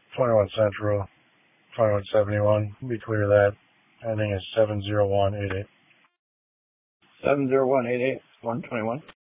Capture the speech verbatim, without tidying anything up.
twenty-one Central, twenty-one seventy-one. Be clear that. Ending is seven zero one eight eight. seven zero one eight eight, one twenty-one.